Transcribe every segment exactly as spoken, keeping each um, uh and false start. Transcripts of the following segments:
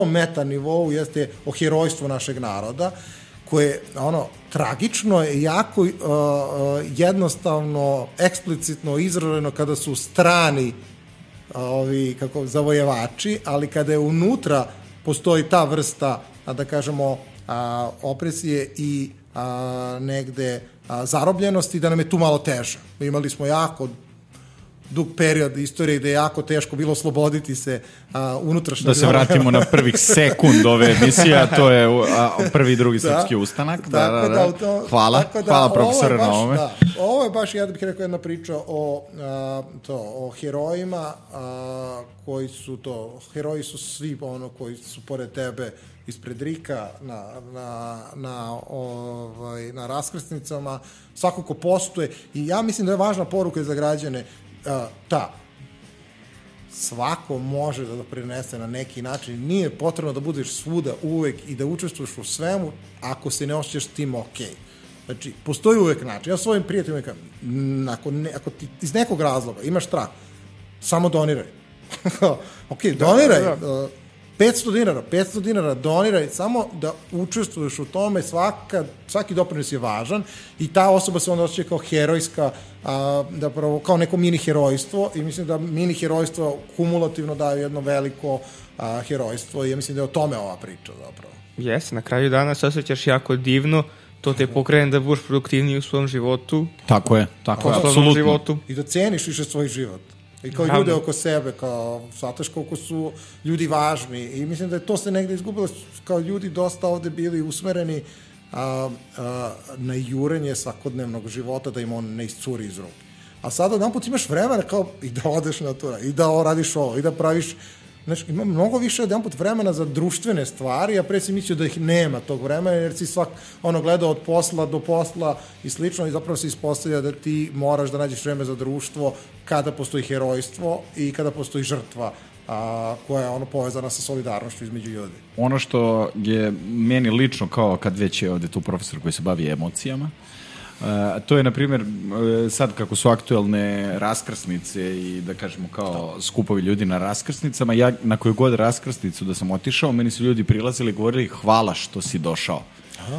meta nivou jeste o herojstvu našeg naroda, koje ono tragično je jako uh, jednostavno, eksplicitno izraženo kada su strani ovi, kako, zavojevači, ali kada je unutra postoji ta vrsta, da kažemo, a, opresije i a, negde a, zarobljenosti, da nam je tu malo teže. Imali smo jako dug period istorije gde je jako teško bilo osloboditi se a, unutrašnjeg... Da se vratimo na prvih sekund ove emisije, a to je a, prvi i drugi da, srpski ustanak. Da, da, da. Da, to, hvala, da, hvala profesore na ovome. Da, ovo je baš, ja bih rekao, jedna priča o, a, to, o herojima a, koji su to, heroji su svi ono koji su pored tebe ispred Rika na, na, na, ovaj, na raskrsnicama, svako ko postoje, i ja mislim da je važna poruka za građane. Uh, ta svako može da doprinese na neki način, nije potrebno da budeš svuda uvek i da učestvuješ u svemu ako se ne osjećaš s tim ok. Znači, postoji uvek način. Ja svojim prijateljima kažem, ako, ne, ako ti iz nekog razloga imaš strah, samo doniraj. ok, doniraj. Da, da, da. petsto dinara, petsto dinara doniraj, samo da učestvuješ u tome, svaka, svaki doprinos je važan i ta osoba se onda osjeća kao herojska, a, da pravo, kao neko mini herojstvo, i mislim da mini herojstvo kumulativno daju jedno veliko a, herojstvo, i ja mislim da je o tome ova priča zapravo. Jes, na kraju dana se osjećaš jako divno, to te pokrene da budeš produktivniji u svom životu. Tako je, tako je, apsolutno. Životu. I da ceniš više svoj život. I kao ljude oko sebe, kao shvataš koliko su ljudi važni, i mislim da je to se negde izgubilo, kao ljudi dosta ovde bili usmereni a, a, na jurenje svakodnevnog života, da im on ne iscuri iz ruke. A sada jedan put imaš vremena kao i da odeš na to, i da radiš ovo, i da praviš, znači ima mnogo više jedan put vremena za društvene stvari, a pre si mislio da ih nema tog vremena, jer si svak ono gledao od posla do posla i slično, i zapravo se ispostavlja da ti moraš da nađeš vreme za društvo kada postoji herojstvo i kada postoji žrtva, a, koja je ono povezana sa solidarnošću između ljudi. Ono što je meni lično, kao kad već je ovde tu profesor koji se bavi emocijama, Uh, to je, na primjer, uh, sad kako su aktuelne raskrsnice i da kažemo kao skupovi ljudi na raskrsnicama, ja na koju god raskrsnicu da sam otišao, meni su ljudi prilazili i govorili hvala što si došao. Aha.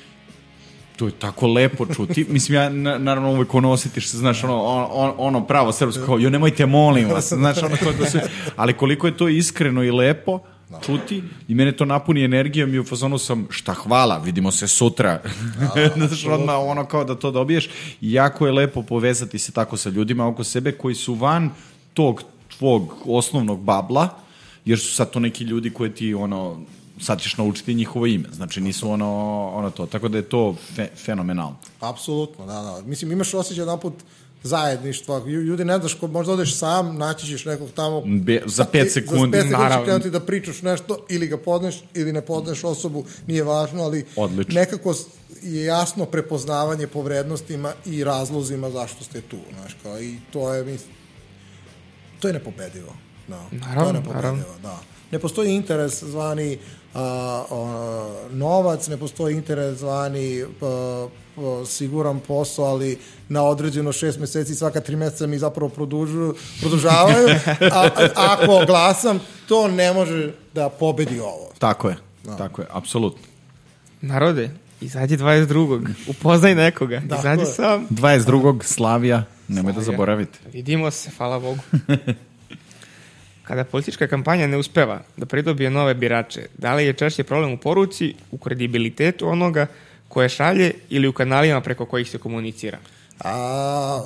To je tako lepo čuti. Mislim, ja na, naravno uvek ono osjetiš se, znaš, ono, on, ono pravo srpsko, kao, jo nemojte molim vas, znaš, ono kao da se, ali koliko je to iskreno i lepo čuti, i mene to napuni energijom, i u fazonu sam, šta hvala, vidimo se sutra. Znaš, odmah ono kao da to dobiješ, i jako je lepo povezati se tako sa ljudima oko sebe koji su van tog tvog osnovnog babla, jer su sad to neki ljudi koje ti ono, sad ćeš naučiti njihovo ime, znači nisu ono, ono to, tako da je to fe, fenomenalno. Apsolutno, da, da. Mislim, imaš osjećaj jedan put zajedništva, ljudi ne znaš, ko, možda odeš sam, naći ćeš nekog tamo Be, za pet sekundi, za pet sekundi će krenuti da pričaš nešto, ili ga podneš ili ne podneš osobu, nije važno, ali odlično. Nekako je jasno prepoznavanje po vrednostima i razlozima zašto ste tu, znaš, kao, i to je, mislim, to je nepobedivo. Da. Naravno, to je nepobedivo, naravno. Da. Ne postoji interes zvani a, a, novac, ne postoji interes zvani a, a, siguran posao, ali na određeno šest meseci, svaka tri meseca mi zapravo produžuju, produžavaju, a, a ako glasam, to ne može da pobedi ovo. Tako je, da. Tako je, apsolutno. Narode, izađi dvadeset drugog upoznaj nekoga, da, izađi sam. dvadeset drugog Slavija, nemoj da zaboravite. Vidimo se, hvala Bogu. Kada politička kampanja ne uspeva da pridobije nove birače, da li je češće problem u poruci, u kredibilitetu onoga koje šalje, ili u kanalima preko kojih se komunicira? A,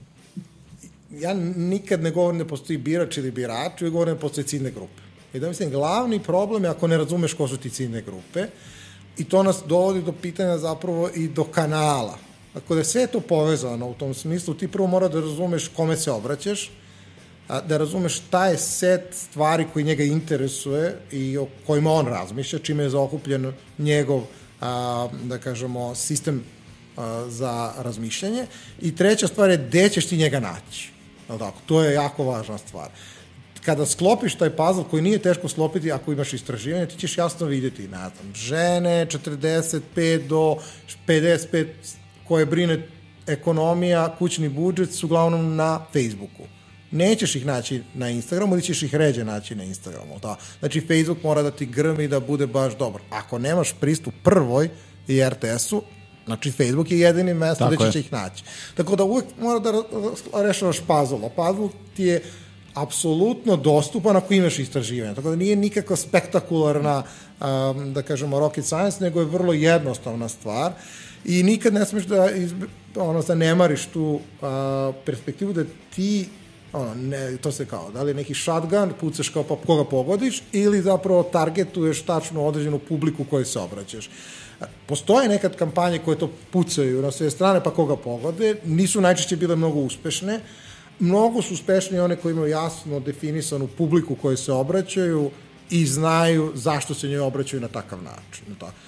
ja nikad ne govorim da postoji birač ili birač, ja govorim da postoji ciljne grupe. I da mislim, glavni problem je ako ne razumeš ko su ti ciljne grupe, i to nas dovodi do pitanja zapravo i do kanala. Ako da je sve to povezano u tom smislu, ti prvo mora da razumeš kome se obraćaš, da razumeš šta je set stvari koji njega interesuje i o kojima on razmišlja, čime je zaokupljen njegov, a, da kažemo, sistem a, za razmišljanje. I treća stvar je gde ćeš ti njega naći. Tako, to je jako važna stvar. Kada sklopiš taj puzzle koji nije teško sklopiti ako imaš istraživanje, ti ćeš jasno vidjeti, ne znam, žene četrdeset pet do pedeset pet koje brine ekonomija, kućni budžet su uglavnom na Facebooku. nećeš ih naći na Instagramu ili ćeš ih ređe naći na Instagramu. Da. Znači, Facebook mora da ti grmi da bude baš dobar. Ako nemaš pristup prvoj i er te esu, znači Facebook je jedini mesto gde ćeš ih naći. Tako da uvek mora da rešavaš puzzle. A puzzle ti je apsolutno dostupan ako imaš istraživanja. Tako da nije nikakva spektakularna, um, da kažemo, rocket science, nego je vrlo jednostavna stvar. I nikad ne smiješ da izbe, ono, zanemariš tu uh, perspektivu da ti, ono, ne, to se kao, da li je neki shotgun, pucaš kao pa koga pogodiš, ili zapravo targetuješ tačno određenu publiku koju se obraćaš. Postoje nekad kampanje koje to pucaju na sve strane, pa koga pogode, nisu najčešće bile mnogo uspešne, mnogo su uspešnije one koji imaju jasno definisanu publiku koju se obraćaju i znaju zašto se njoj obraćaju na takav način.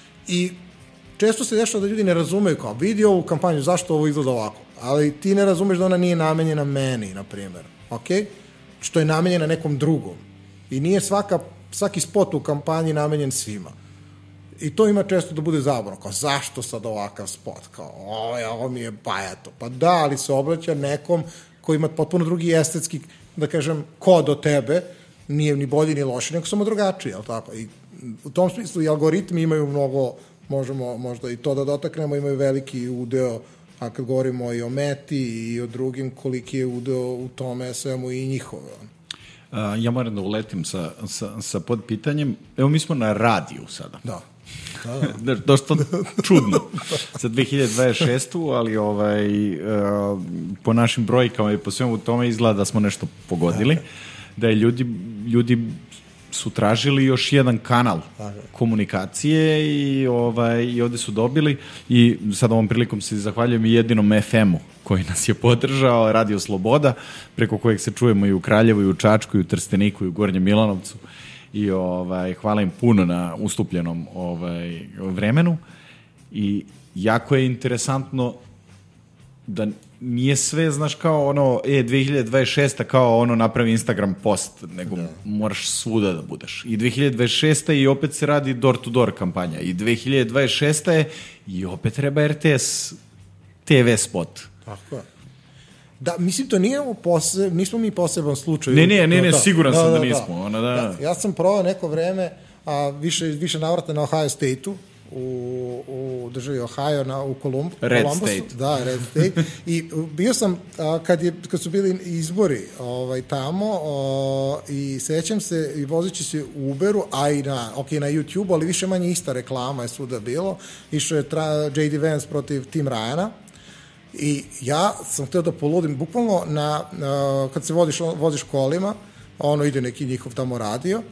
I često se dešava da ljudi ne razumeju kao, vidi ovu kampanju, zašto ovo izgleda ovako, ali ti ne razumeš da ona nije namenjena meni, na primjer, ok? Što je namenjena nekom drugom. I nije svaka, svaki spot u kampanji namenjen svima. I to ima često da bude zabavno, kao zašto sad ovakav spot, kao ovo, ovo mi je bajato. Pa da, ali se obraća nekom koji ima potpuno drugi estetski, da kažem, kod od tebe, nije ni bolji ni loši, nego samo drugačiji, jel tako? I u tom smislu i algoritmi imaju mnogo, možemo možda i to da dotaknemo, imaju veliki udeo, a kad govorimo i o Meti i o drugim, koliki je udeo u tome svemu i njihove. Uh, ja moram da uletim sa, sa, sa podpitanjem. Evo, mi smo na radiju sada. Da. Da, da. Došto čudno za dve hiljade dvadeset šestu, ali ovaj, uh, po našim brojkama i po svemu tome izgleda da smo nešto pogodili, da je ljudi, ljudi su tražili još jedan kanal komunikacije i, ovaj, i ovde su dobili i sad ovom prilikom se zahvaljujem i jedinom ef emu koji nas je podržao, Radio Sloboda, preko kojeg se čujemo i u Kraljevu, i u Čačku, i u Trsteniku, i u Gornjem Milanovcu. I ovaj, hvala im puno na ustupljenom ovaj, vremenu i jako je interesantno da nije sve, znaš, kao ono, e, dve hiljade dvadeset šesta kao ono napravi Instagram post, nego da. Moraš svuda da budeš. I dve hiljade dvadeset šesta i opet se radi door-to-door kampanja. I dve hiljade dvadeset šesta je i opet treba er te es te ve spot. Tako je. Da, mislim, to nije poseb, nismo mi poseban slučaj. Ne, ne, ne, ne, siguran sam da, da, da nismo. Da. Ona, da. Da, ja sam probao neko vreme, a više, više navrata na Ohio State-u, u, u državi Ohio, na, u Kolumb, Red Columbusu. State. Da, Red State. I bio sam, a, kad, je, kad su bili izbori ovaj, tamo, o, i sećam se, i vozići se u Uberu, a i na, ok, na YouTube, ali više manje ista reklama je svuda bilo. Išao je tra, džej di Vance protiv Tim Ryana. I ja sam htio da poludim, bukvalno na, na, kad se voziš, voziš kolima, ono ide neki njihov tamo radio,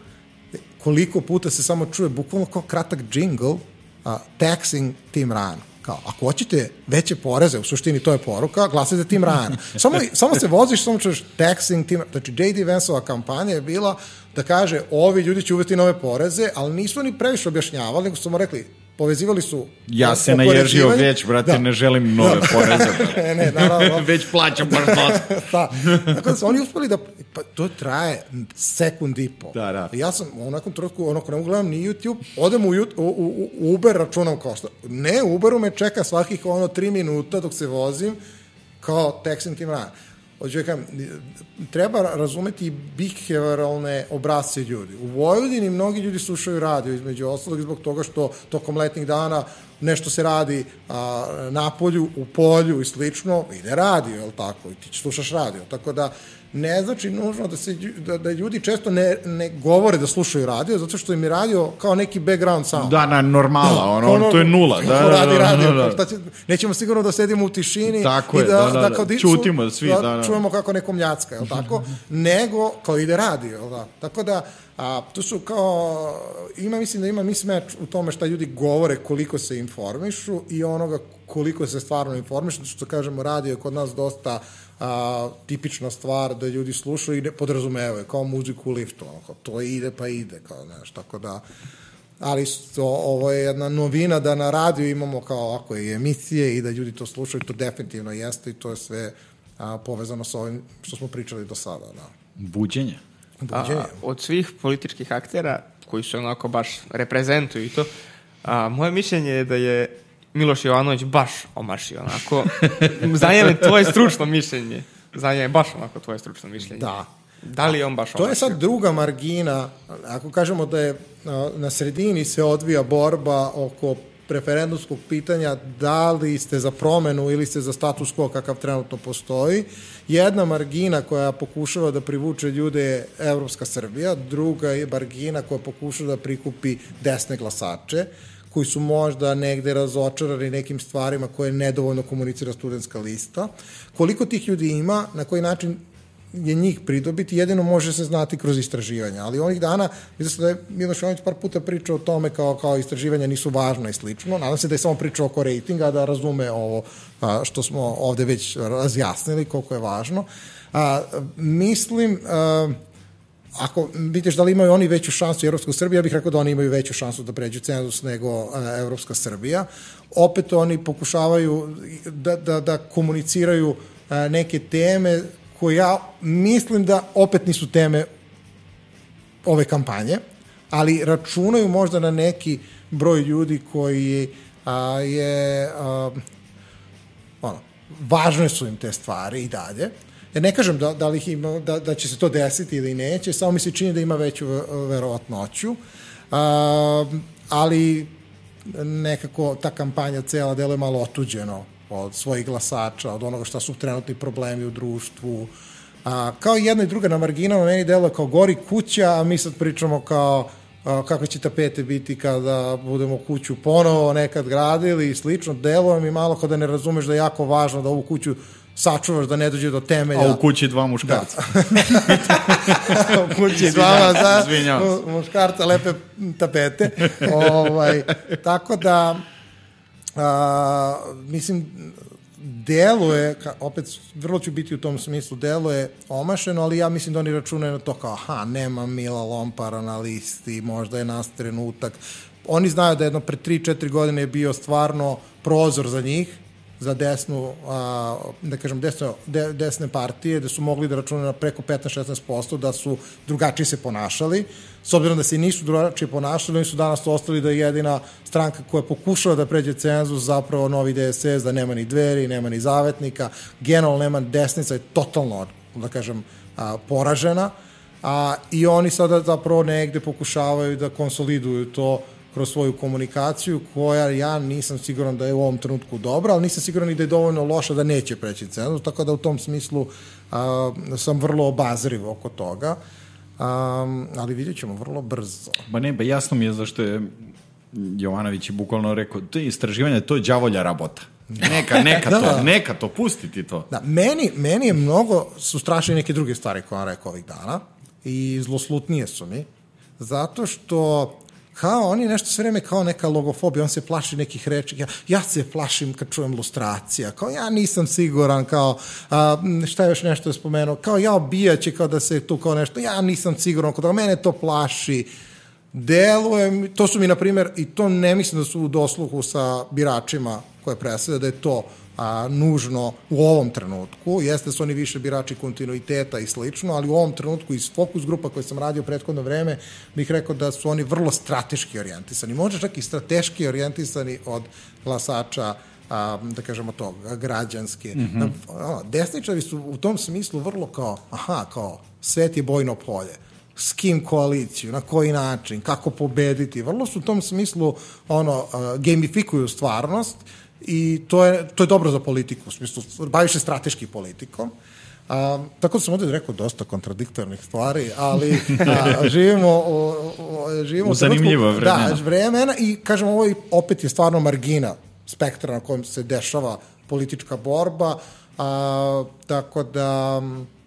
koliko puta se samo čuje bukvalno kao kratak jingle, a, taxing Tim Ryan. Kao, ako hoćete veće poreze, u suštini to je poruka, glasajte Tim Ryan. Samo, samo se voziš, samo čuješ taxing Tim Ryan. Znači, džej di Vance-ova kampanja je bila da kaže, ovi ljudi će uvesti nove poreze, ali nisu ni previše objašnjavali, nego su samo rekli, povezivali su... Ja se naježio već, brate, da. Ne želim nove da. Poreze. ne, ne, naravno. Već plaćam baš to. Da. Tako da su oni uspeli da... Pa to traje sekund i po. Da, da. Ja sam u nekom trenutku, ono, ko ne gledam ni YouTube, odem u, u, u, u Uber, računam kao što... Ne, u Uberu me čeka svakih ono tri minuta dok se vozim kao taxing Tim Ryan. Hoću kažem, treba razumeti behavioralne obrazce ljudi. U Vojvodini mnogi ljudi slušaju radio, između ostalog, zbog toga što tokom letnih dana nešto se radi a, na polju, u polju i slično, ide radio, je li tako? I ti slušaš radio. Tako da ne znači nužno da, se, da, da ljudi često ne, ne govore da slušaju radio, zato što im je radio kao neki background sound. Da, na normala, da, ono, ono, to je nula. Da, da, radi da, radio, da, da. Će, nećemo sigurno da sedimo u tišini tako i da, je, da, da, da, kao da, čutimo svi, da, da. Čujemo kako neko mljacka, je li tako? Nego, kao ide radio, je li da? Tako da, a, tu su kao, ima, mislim da ima mismatch u tome šta ljudi govore, koliko se informišu i onoga koliko se stvarno informišu, što kažemo, radio je kod nas dosta a, tipična stvar da ljudi slušaju i ne podrazumevaju, kao muziku u liftu, ono, kao to ide pa ide, kao znaš, tako da, ali to, ovo je jedna novina da na radiju imamo kao ovako i emisije i da ljudi to slušaju, to definitivno jeste i to je sve a, povezano sa ovim što smo pričali do sada, da. Buđenje. A, od svih političkih aktera koji se onako baš reprezentuju i to, a, moje mišljenje je da je Miloš Jovanović baš omašio onako. Zanima me tvoje stručno mišljenje. Zanja je baš onako tvoje stručno mišljenje. Da. Da li je on baš To je omašio? sad druga margina. Ako kažemo da je a, na sredini se odvija borba oko referendumskog pitanja da li ste za promenu ili ste za status quo kakav trenutno postoji. Jedna margina koja pokušava da privuče ljude je Evropska Srbija, druga je margina koja pokušava da prikupi desne glasače, koji su možda negde razočarani nekim stvarima koje nedovoljno komunicira studentska lista. Koliko tih ljudi ima, na koji način je njih pridobiti, jedino može se znati kroz istraživanja. Ali ovih dana, mislim da je Miloš Jovanović par puta pričao o tome kao, kao istraživanja nisu važna i slično. Nadam se da je samo pričao oko rejtinga, da razume ovo a, što smo ovde već razjasnili, koliko je važno. A, mislim, a, ako vidiš da li imaju oni veću šansu i Evropska Srbija, ja bih rekao da oni imaju veću šansu da pređu cenzus nego a, Evropska Srbija. Opet oni pokušavaju da, da, da komuniciraju a, neke teme koje ja mislim da opet nisu teme ove kampanje, ali računaju možda na neki broj ljudi koji a, je a, ono, važne su im te stvari i dalje. Ja ne kažem da, da, li ih ima, da, da će se to desiti ili neće, samo mi se čini da ima veću verovatnoću, a, ali nekako ta kampanja cela deluje malo otuđeno od svojih glasača, od onoga šta su trenutni problemi u društvu. A, kao i jedna i druga na marginama, meni deluje kao gori kuća, a mi sad pričamo kao a, kako će tapete biti kada budemo kuću ponovo nekad gradili i slično. Deluje mi malo kao da ne razumeš da je jako važno da ovu kuću sačuvaš, da ne dođe do temelja. A u kući dva muškarca. Da. U kući dva za muškarca, lepe tapete. ovaj, tako da a, mislim, deluje, opet vrlo ću biti u tom smislu, deluje omašeno, ali ja mislim da oni računaju na to kao, aha, nema Mila Lompara na listi, možda je nas trenutak. Oni znaju da jedno pre tri četiri godine je bio stvarno prozor za njih, za desnu, a, da kažem, desno, de, desne partije, da su mogli da računaju na preko petnaest do šesnaest posto, da su drugačije se ponašali. S obzirom da se nisu drugačije ponašali, oni su danas ostali da je jedina stranka koja pokušava da pređe cenzus zapravo Novi D S S, da nema ni Dveri, nema ni Zavetnika, generalno nema desnica, je totalno, da kažem, a, poražena. A, I oni sada zapravo negde pokušavaju da konsoliduju to kroz svoju komunikaciju, koja ja nisam siguran da je u ovom trenutku dobra, ali nisam siguran i da je dovoljno loša da neće preći cenzus, tako da u tom smislu a, sam vrlo obazriv oko toga, a, ali vidjet ćemo vrlo brzo. Ba ne, ba jasno mi je zašto je Jovanović je bukvalno rekao, to je istraživanje, to je đavolja rabota. Neka, neka da, to, da. neka to, pustiti to. Da, meni, meni je mnogo, su strašne neke druge stvari koje on rekao ovih dana i zloslutnije su mi, zato što kao oni nešto sve vreme kao neka logofobija, on se plaši nekih reči, ja, ja se plašim kad čujem lustracija, kao ja nisam siguran, kao a, šta je još nešto je spomenuo, kao ja obijaće kao da se tu kao nešto, ja nisam siguran, kao da mene to plaši, deluje, to su mi na primjer, i to ne mislim da su u dosluhu sa biračima koje predsede, da je to a, nužno u ovom trenutku, jeste su oni više birači kontinuiteta i slično, ali u ovom trenutku iz fokus grupa koje sam radio prethodno vreme, bih rekao da su oni vrlo strateški orijentisani, možda čak i strateški orijentisani od glasača, a, da kažemo to, građanske. Mm-hmm. Da, desničari su u tom smislu vrlo kao, aha, kao svet je bojno polje, s kim koaliciju, na koji način, kako pobediti, vrlo su u tom smislu ono, uh, gamifikuju stvarnost i to je, to je dobro za politiku, u smislu, baviš se strateški politikom. A, tako da sam ovdje rekao dosta kontradiktornih stvari, ali a, živimo u, u, živimo u zanimljivo vremena. Da, vremena i kažem, ovo opet je stvarno margina spektra na kojem se dešava politička borba, a, tako da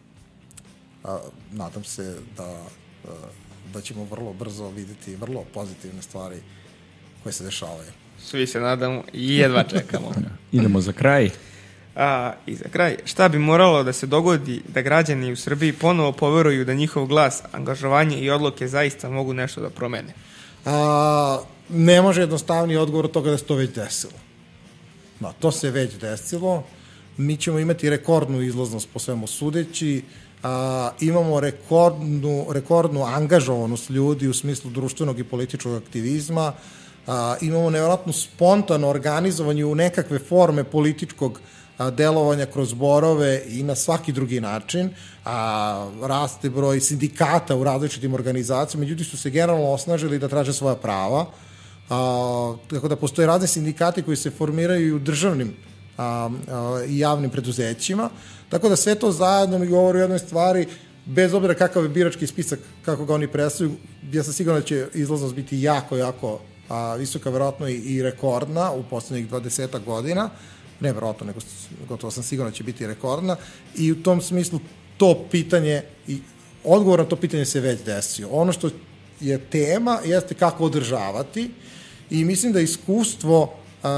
a, nadam se da, da ćemo vrlo brzo vidjeti vrlo pozitivne stvari koje se dešavaju. Svi se nadamo i jedva čekamo. Idemo za kraj. A, I za kraj, šta bi moralo da se dogodi da građani u Srbiji ponovo poveruju da njihov glas, angažovanje i odluke zaista mogu nešto da promene? A, ne može jednostavniji odgovor od toga da se to već desilo. No, to se već desilo. Mi ćemo imati rekordnu izlaznost po svemu sudeći. A, imamo rekordnu, rekordnu angažovanost ljudi u smislu društvenog i političkog aktivizma. A, imamo nevjerojatno spontano organizovanje u nekakve forme političkog a, delovanja kroz zborove i na svaki drugi način, a raste broj sindikata u različitim organizacijama, ljudi su se generalno osnažili da traže svoja prava, a, tako da postoje razne sindikati koji se formiraju i u državnim a, a, i javnim preduzećima, tako da sve to zajedno mi govori o jednoj stvari, bez obzira kakav je birački spisak, kako ga oni predstavljaju, ja sam siguran da će izlaznost biti jako, jako a, visoka, verovatno i, i rekordna u poslednjih dvadesetak godina, ne verovatno, nego gotovo sam siguran da će biti rekordna, i u tom smislu to pitanje, i odgovor na to pitanje se već desio. Ono što je tema jeste kako održavati, i mislim da iskustvo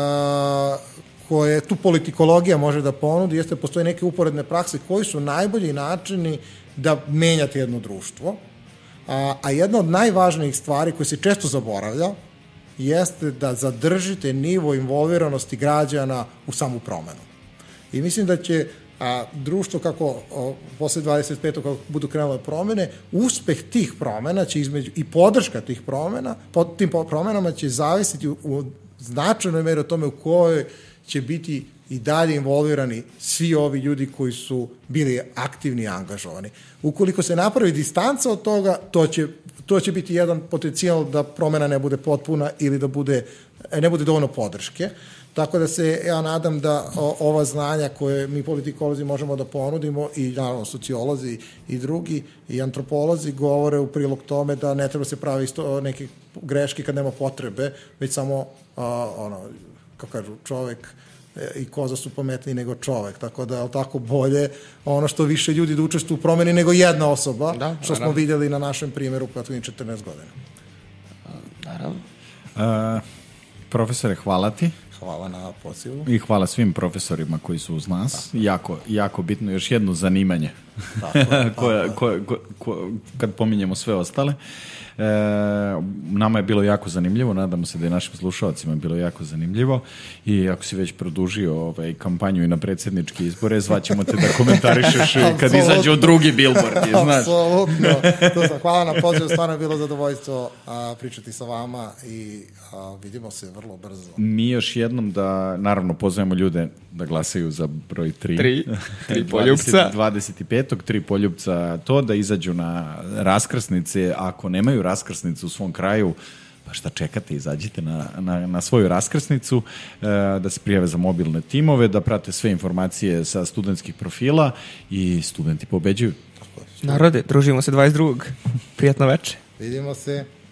a, koje tu politikologija može da ponudi, jeste da postoje neke uporedne prakse koji su najbolji načini da menjate jedno društvo, a, a jedna od najvažnijih stvari koje se često zaboravlja jeste da zadržite nivo involviranosti građana u samu promenu. I mislim da će a, društvo kako o, posle dvadeset petog kako budu krenule promene, uspeh tih promena će između, i podrška tih promena, pod tim promenama će zavisiti u, u značajnoj meri o tome u kojoj će biti i dalje involvirani svi ovi ljudi koji su bili aktivni i angažovani. Ukoliko se napravi distanca od toga, to će, to će biti jedan potencijal da promena ne bude potpuna ili da bude, ne bude dovoljno podrške. Tako da se ja nadam da o, ova znanja koje mi politikolozi možemo da ponudimo, i naravno sociolozi i drugi i antropolozi, govore u prilog tome da ne treba se pravi isto neke greške kad nema potrebe, već samo a, ono, kako kažu, čovek i koza su pametniji nego čovek, tako da je tako bolje ono što više ljudi da učestvuju u promeni nego jedna osoba, da, što smo vidjeli na našem primjeru prethodnih četrnaest godina. Naravno. Uh, profesore, hvala ti. Hvala na pozivu. I hvala svim profesorima koji su uz nas. Jako, jako bitno, još jedno zanimanje. Tako, koje, koje, koje, koje, kad pominjemo sve ostale. E, nama je bilo jako zanimljivo, nadamo se da je našim slušalcima bilo jako zanimljivo, i ako si već produžio ovaj, kampanju i na predsjedničke izbore, zvaćemo te da komentarišeš kad izađe drugi billboard, znaš. Apsolutno. Hvala na pozivu, stvarno je bilo zadovoljstvo a, pričati sa vama, i a, vidimo se vrlo brzo. Mi još jednom da, naravno, pozovemo ljude da glasaju za broj tri. Tri, tri poljupca. dvadeset petog tri poljupca, to da izađu na raskrsnice, ako nemaju raskrsnicu u svom kraju, pa šta čekate, izađite na, na, na svoju raskrsnicu, e, da se prijave za mobilne timove, da prate sve informacije sa studentskih profila, i studenti pobeđuju. Narode, družimo se dvadeset drugog Prijatno večer. Vidimo se.